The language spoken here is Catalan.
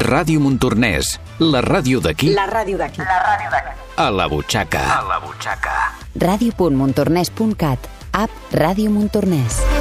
Ràdio Montornès, la ràdio d'aquí. La ràdio d'aquí. A la butxaca. Ràdio.montornès.cat, app Ràdio Montornès.